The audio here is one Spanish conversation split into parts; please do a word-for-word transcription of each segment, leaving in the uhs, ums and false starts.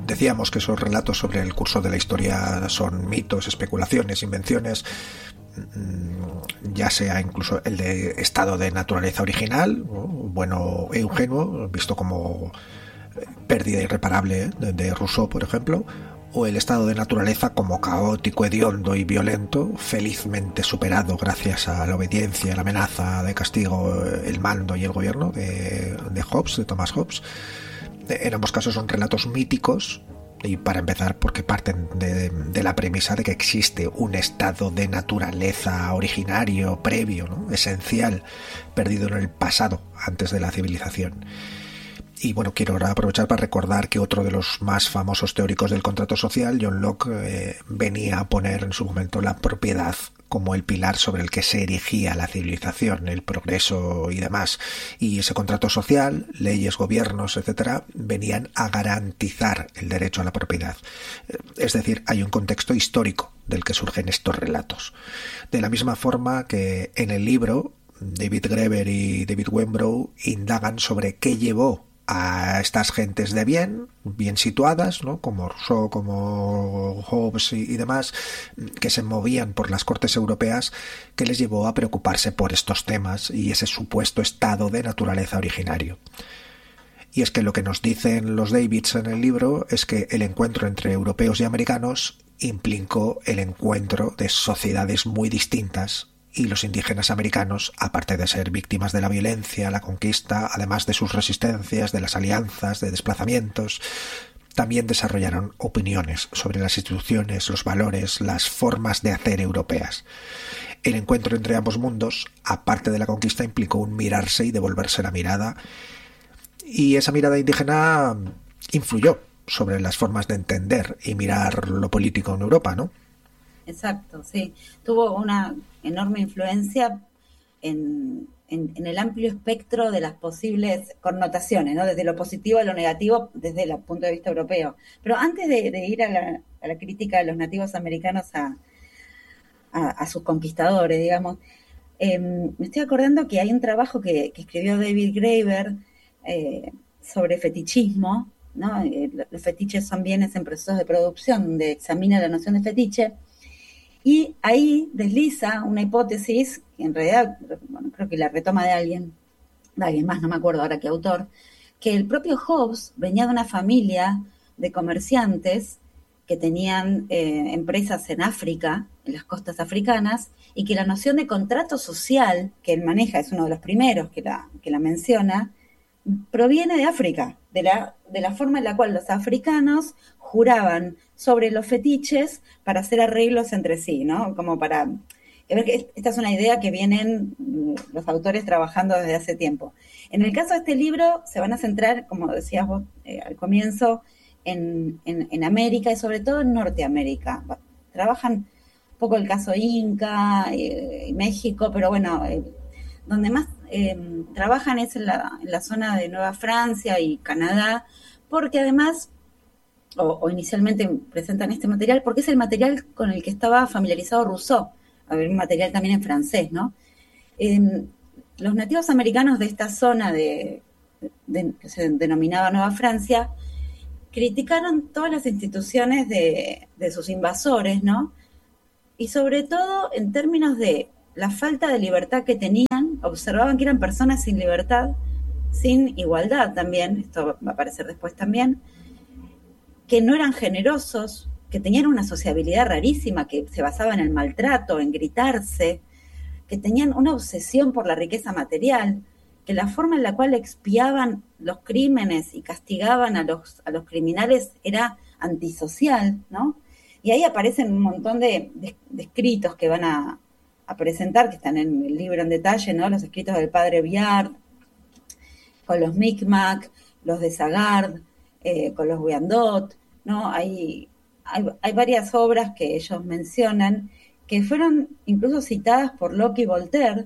decíamos que esos relatos sobre el curso de la historia son mitos, especulaciones, invenciones, ya sea incluso el de estado de naturaleza original, ¿no? Bueno e ingenuo, visto como pérdida irreparable de, de Rousseau, por ejemplo, o el estado de naturaleza como caótico, hediondo y violento, felizmente superado gracias a la obediencia, la amenaza de castigo, el mando y el gobierno de, de Hobbes, de Thomas Hobbes. En ambos casos son relatos míticos, y para empezar porque parten de, de la premisa de que existe un estado de naturaleza originario, previo, ¿no? Esencial, perdido en el pasado, antes de la civilización. Y bueno, quiero ahora aprovechar para recordar que otro de los más famosos teóricos del contrato social, John Locke, eh, venía a poner en su momento la propiedad como el pilar sobre el que se erigía la civilización, el progreso y demás. Y ese contrato social, leyes, gobiernos, etcétera, venían a garantizar el derecho a la propiedad. Es decir, hay un contexto histórico del que surgen estos relatos. De la misma forma que en el libro, David Graeber y David Wengrow indagan sobre qué llevó a estas gentes de bien, bien situadas, ¿no? Como Rousseau, como Hobbes y, y demás, que se movían por las cortes europeas, que les llevó a preocuparse por estos temas y ese supuesto estado de naturaleza originario. Y es que lo que nos dicen los Davids en el libro es que el encuentro entre europeos y americanos implicó el encuentro de sociedades muy distintas, y los indígenas americanos, aparte de ser víctimas de la violencia, la conquista, además de sus resistencias, de las alianzas, de desplazamientos, también desarrollaron opiniones sobre las instituciones, los valores, las formas de hacer europeas. El encuentro entre ambos mundos, aparte de la conquista, implicó un mirarse y devolverse la mirada, y esa mirada indígena influyó sobre las formas de entender y mirar lo político en Europa, ¿no? Exacto, sí. Tuvo una enorme influencia en, en, en el amplio espectro de las posibles connotaciones, ¿no? Desde lo positivo a lo negativo, desde el punto de vista europeo. Pero antes de, de ir a la, a la crítica de los nativos americanos a, a, a sus conquistadores, digamos, eh, me estoy acordando que hay un trabajo que, que escribió David Graeber eh, sobre fetichismo, ¿no? Eh, los fetiches son bienes en procesos de producción, donde examina la noción de fetiche. Y ahí desliza una hipótesis, que en realidad, bueno, creo que la retoma de alguien, de alguien más, no me acuerdo ahora qué autor, que el propio Hobbes venía de una familia de comerciantes que tenían eh, empresas en África, en las costas africanas, y que la noción de contrato social que él maneja, es uno de los primeros que la, que la menciona, proviene de África, de la, de la forma en la cual los africanos juraban sobre los fetiches para hacer arreglos entre sí, ¿no? Como para... Esta es una idea que vienen los autores trabajando desde hace tiempo. En el caso de este libro se van a centrar, como decías vos eh, al comienzo, en, en, en América y sobre todo en Norteamérica. Trabajan un poco el caso Inca eh, y México, pero bueno, eh, donde más eh, trabajan es en la, en la zona de Nueva Francia y Canadá, porque además... O, o inicialmente presentan este material, porque es el material con el que estaba familiarizado Rousseau, un material también en francés, ¿no? Eh, los nativos americanos de esta zona de, de, que se denominaba Nueva Francia, criticaron todas las instituciones de, de sus invasores, ¿no? Y sobre todo en términos de la falta de libertad que tenían, observaban que eran personas sin libertad, sin igualdad también, esto va a aparecer después también, que no eran generosos, que tenían una sociabilidad rarísima, que se basaba en el maltrato, en gritarse, que tenían una obsesión por la riqueza material, que la forma en la cual expiaban los crímenes y castigaban a los, a los criminales era antisocial, ¿no? Y ahí aparecen un montón de, de, de escritos que van a, a presentar, que están en el libro en detalle, ¿no? Los escritos del padre Biard, con los Micmac, los de Sagard, eh, con los Wyandot, ¿no? Hay, hay, hay varias obras que ellos mencionan que fueron incluso citadas por Locke y Voltaire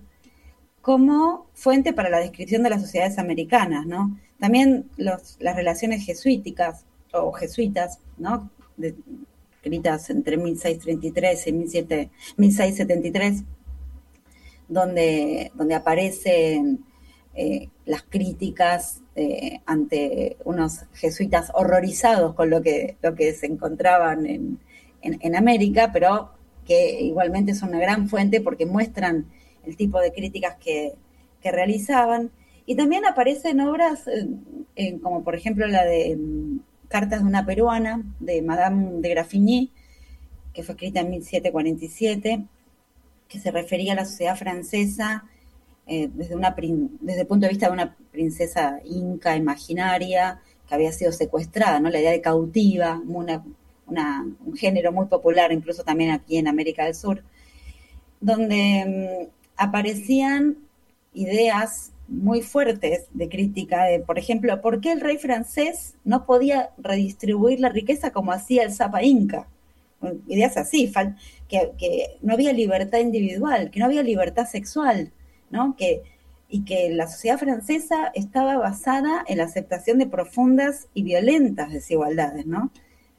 como fuente para la descripción de las sociedades americanas, ¿no? También los, las relaciones jesuíticas o jesuitas, ¿no? De, escritas entre mil seiscientos treinta y tres y mil seiscientos setenta y tres, donde, donde aparecen eh, las críticas eh, ante unos jesuitas horrorizados con lo que, lo que se encontraban en, en, en América, pero que igualmente son una gran fuente porque muestran el tipo de críticas que, que realizaban. Y también aparecen obras eh, eh, como por ejemplo la de um, Cartas de una peruana, de Madame de Graffigny, que fue escrita en mil setecientos cuarenta y siete, que se refería a la sociedad francesa eh, desde, una, desde el punto de vista de una princesa inca imaginaria que había sido secuestrada, ¿no? La idea de cautiva, una, una, un género muy popular incluso también aquí en América del Sur, donde um, aparecían ideas muy fuertes de crítica de, por ejemplo, ¿por qué el rey francés no podía redistribuir la riqueza como hacía el Zapa Inca? Ideas así, que, que no había libertad individual, que no había libertad sexual, ¿no? Que, y que la sociedad francesa estaba basada en la aceptación de profundas y violentas desigualdades, ¿no?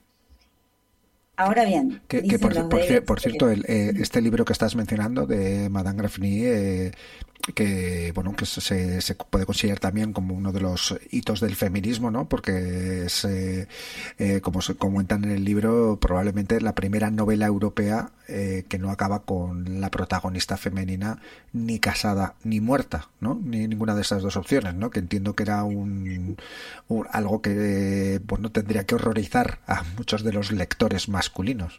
Ahora bien, que, que por, por, por, por cierto, el, eh, este libro que estás mencionando de Madame Graffigny, eh, que bueno que se, se puede considerar también como uno de los hitos del feminismo, ¿no? Porque es, eh, eh, como se comentan en el libro, probablemente la primera novela europea eh, que no acaba con la protagonista femenina ni casada ni muerta, ¿no? Ni ninguna de esas dos opciones, ¿no? Que entiendo que era un, un algo que bueno tendría que horrorizar a muchos de los lectores masculinos.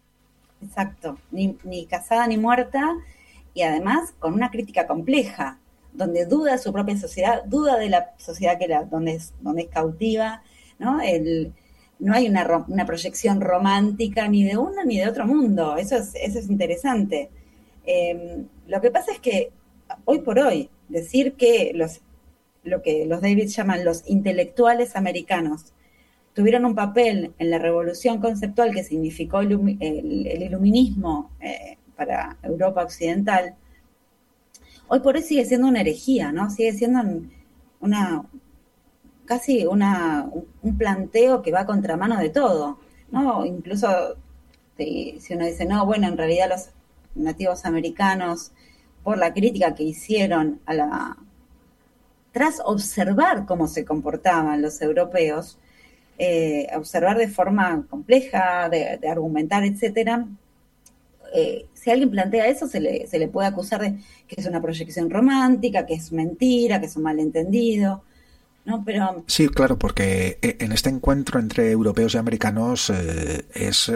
Exacto, ni, ni casada ni muerta. Y además con una crítica compleja, donde duda de su propia sociedad, duda de la sociedad que la, donde, es, donde es cautiva, ¿no? El, no hay una, una proyección romántica ni de uno ni de otro mundo, eso es, eso es interesante. Eh, lo que pasa es que hoy por hoy, decir que los, lo que los David llaman los intelectuales americanos tuvieron un papel en la revolución conceptual que significó el, el, el iluminismo eh, para Europa occidental, hoy por hoy sigue siendo una herejía, ¿no? Sigue siendo una casi una, un planteo que va a contramano de todo, ¿no? Incluso si, si uno dice, no, bueno, en realidad los nativos americanos, por la crítica que hicieron a la tras observar cómo se comportaban los europeos, eh, observar de forma compleja, de, de argumentar, etcétera, Eh, si alguien plantea eso, se le, se le puede acusar de que es una proyección romántica, que es mentira, que es un malentendido, ¿no? Pero sí, claro, porque en este encuentro entre europeos y americanos eh, es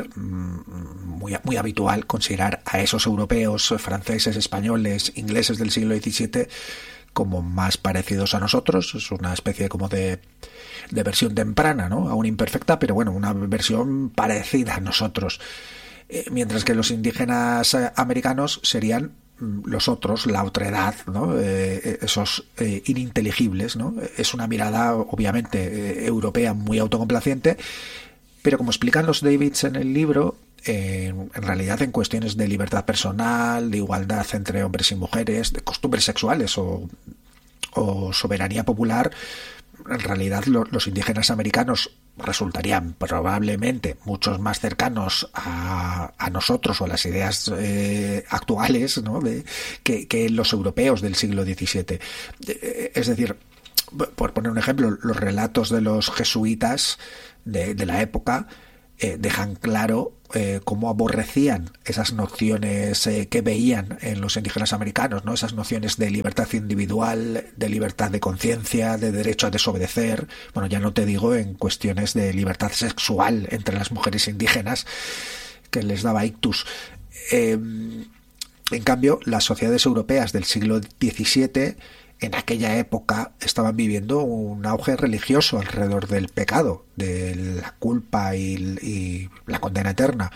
muy, muy habitual considerar a esos europeos, franceses, españoles, ingleses del siglo diecisiete como más parecidos a nosotros. Es una especie como de, de versión temprana, ¿no? Aún imperfecta, pero bueno, una versión parecida a nosotros. Eh, mientras que los indígenas eh, americanos serían mm, los otros, la otredad, ¿no? Eh, esos eh, ininteligibles, ¿no? Es una mirada obviamente eh, europea muy autocomplaciente, pero como explican los Davids en el libro, eh, en realidad en cuestiones de libertad personal, de igualdad entre hombres y mujeres, de costumbres sexuales o, o soberanía popular, en realidad lo, los indígenas americanos resultarían probablemente muchos más cercanos a, a nosotros o a las ideas eh, actuales, ¿no? de, que, que los europeos del siglo diecisiete. Es decir, por poner un ejemplo, los relatos de los jesuitas de, de la época eh, dejan claro eh, cómo aborrecían esas nociones eh, que veían en los indígenas americanos, ¿no? Esas nociones de libertad individual, de libertad de conciencia, de derecho a desobedecer. Bueno, ya no te digo en cuestiones de libertad sexual entre las mujeres indígenas, que les daba ictus. Eh, en cambio, las sociedades europeas del siglo diecisiete en aquella época estaban viviendo un auge religioso alrededor del pecado, de la culpa y, y la condena eterna,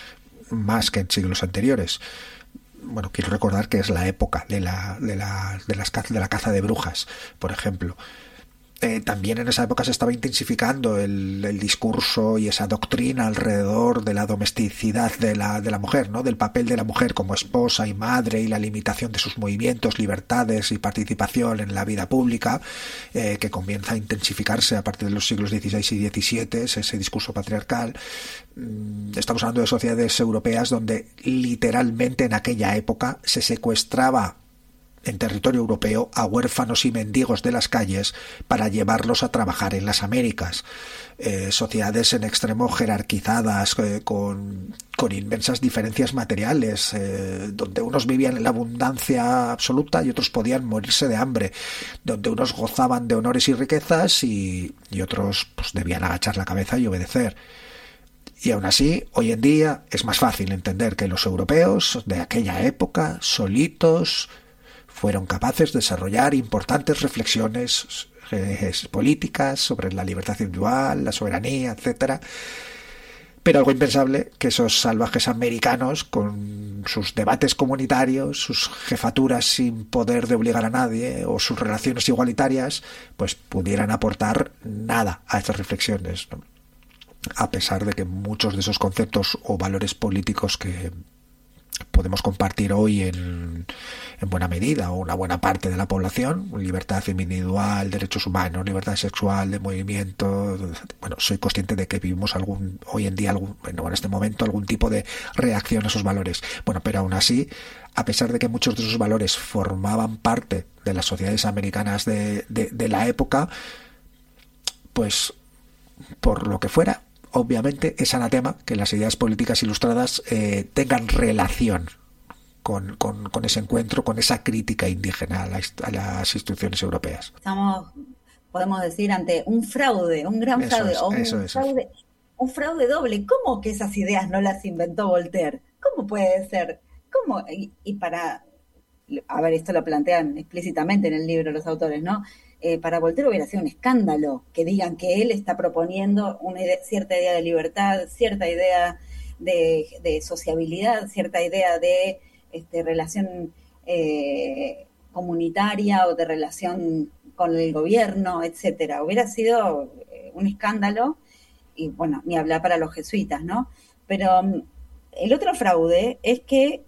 más que en siglos anteriores. Bueno, quiero recordar que es la época de la, de la, de las, de la caza de brujas, por ejemplo. Eh, también en esa época se estaba intensificando el, el discurso y esa doctrina alrededor de la domesticidad de la, de la mujer, ¿no? Del papel de la mujer como esposa y madre y la limitación de sus movimientos, libertades y participación en la vida pública, eh, que comienza a intensificarse a partir de los siglos dieciséis y diecisiete, ese discurso patriarcal. Estamos hablando de sociedades europeas donde literalmente en aquella época se secuestraba en territorio europeo a huérfanos y mendigos de las calles para llevarlos a trabajar en las Américas. Eh, sociedades en extremo jerarquizadas, eh, con, con inmensas diferencias materiales, eh, donde unos vivían en la abundancia absoluta y otros podían morirse de hambre, donde unos gozaban de honores y riquezas y, y otros pues, debían agachar la cabeza y obedecer. Y aún así, hoy en día es más fácil entender que los europeos de aquella época, solitos, fueron capaces de desarrollar importantes reflexiones eh, políticas sobre la libertad individual, la soberanía, etcétera. Pero algo impensable que esos salvajes americanos, con sus debates comunitarios, sus jefaturas sin poder de obligar a nadie o sus relaciones igualitarias, pues pudieran aportar nada a estas reflexiones, ¿no? A pesar de que muchos de esos conceptos o valores políticos que podemos compartir hoy en, en buena medida, o una buena parte de la población, libertad individual, derechos humanos, libertad sexual, de movimiento, bueno, soy consciente de que vivimos algún hoy en día, algún, bueno, en este momento, algún tipo de reacción a esos valores. Bueno, pero aún así, a pesar de que muchos de esos valores formaban parte de las sociedades americanas de, de, de la época, pues, por lo que fuera, obviamente es anatema que las ideas políticas ilustradas eh, tengan relación con, con, con ese encuentro, con esa crítica indígena a, la, a las instituciones europeas. Estamos, podemos decir, ante un fraude, un gran eso fraude, es, o un, eso es. fraude, un fraude doble. ¿Cómo que esas ideas no las inventó Voltaire? ¿Cómo puede ser? ¿Cómo? Y, y para, a ver, esto lo plantean explícitamente en el libro los autores, ¿no? Eh, para Voltaire hubiera sido un escándalo que digan que él está proponiendo una idea, cierta idea de libertad, cierta idea de, de sociabilidad, cierta idea de este, relación eh, comunitaria o de relación con el gobierno, etcétera. Hubiera sido eh, un escándalo, y bueno, ni hablar para los jesuitas, ¿no? Pero um, el otro fraude es que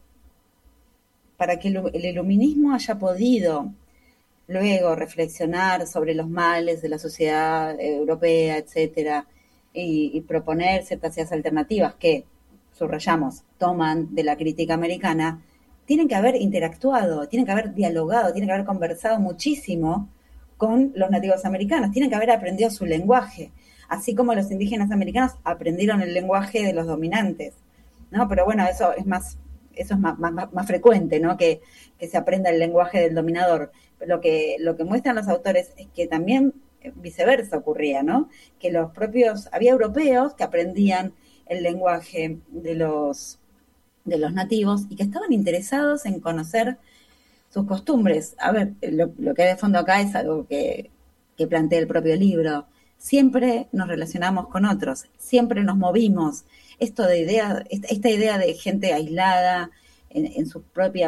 para que el iluminismo haya podido luego reflexionar sobre los males de la sociedad europea, etcétera, y, y proponer ciertas ideas alternativas que, subrayamos, toman de la crítica americana, tienen que haber interactuado, tienen que haber dialogado, tienen que haber conversado muchísimo con los nativos americanos, tienen que haber aprendido su lenguaje, así como los indígenas americanos aprendieron el lenguaje de los dominantes, ¿no? Pero bueno, eso es más, eso es más, más, más frecuente, ¿no? Que, que se aprenda el lenguaje del dominador. Lo que, lo que muestran los autores es que también viceversa ocurría, ¿no? Que los propios, había europeos que aprendían el lenguaje de los, de los nativos y que estaban interesados en conocer sus costumbres. A ver, lo, lo que hay de fondo acá es algo que, que plantea el propio libro. Siempre nos relacionamos con otros, siempre nos movimos. Esto de idea, esta, esta idea de gente aislada en, en su propia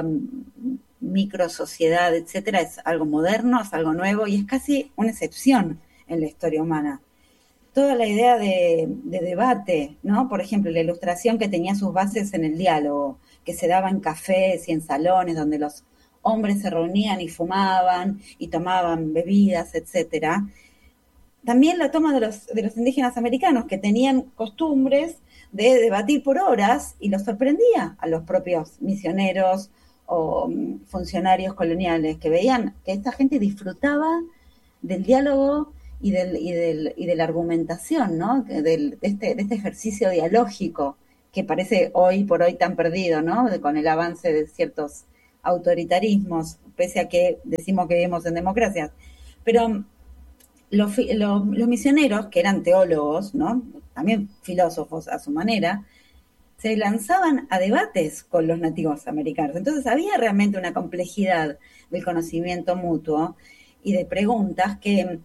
micro sociedad, etcétera, es algo moderno, es algo nuevo y es casi una excepción en la historia humana. Toda la idea de, de debate, ¿no? Por ejemplo, la Ilustración, que tenía sus bases en el diálogo, que se daba en cafés y en salones donde los hombres se reunían y fumaban y tomaban bebidas, etcétera. También la toma de los, de los indígenas americanos, que tenían costumbres de debatir por horas y los sorprendía a los propios misioneros o funcionarios coloniales, que veían que esta gente disfrutaba del diálogo y, del, y, del, y de la argumentación, ¿no? Del, de, este, de este ejercicio dialógico que parece hoy por hoy tan perdido, ¿no? De, con el avance de ciertos autoritarismos, pese a que decimos que vivimos en democracias. Pero los, los, los misioneros, que eran teólogos, ¿no? También filósofos a su manera, se lanzaban a debates con los nativos americanos. Entonces había realmente una complejidad del conocimiento mutuo y de preguntas que,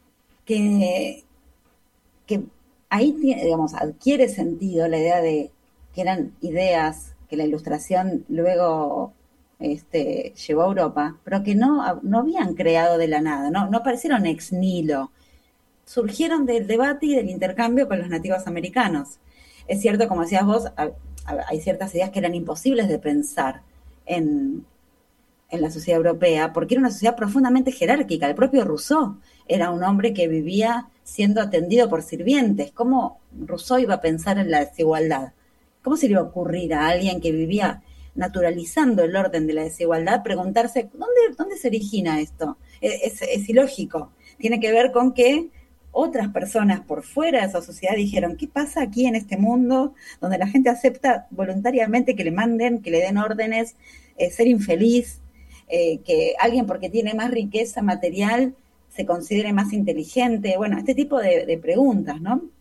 que, que ahí, digamos, adquiere sentido la idea de que eran ideas que la Ilustración luego este, llevó a Europa, pero que no, no habían creado de la nada, no, no aparecieron ex nihilo, surgieron del debate y del intercambio con los nativos americanos. Es cierto, como decías vos, hay ciertas ideas que eran imposibles de pensar en, en la sociedad europea, porque era una sociedad profundamente jerárquica. El propio Rousseau era un hombre que vivía siendo atendido por sirvientes. ¿Cómo Rousseau iba a pensar en la desigualdad? ¿Cómo se le iba a ocurrir a alguien que vivía naturalizando el orden de la desigualdad, preguntarse, ¿dónde, dónde se origina esto? Es, es, es ilógico. Tiene que ver con que otras personas por fuera de esa sociedad dijeron, ¿qué pasa aquí en este mundo donde la gente acepta voluntariamente que le manden, que le den órdenes, eh, ser infeliz, eh, que alguien porque tiene más riqueza material se considere más inteligente? Bueno, este tipo de, de preguntas, ¿no?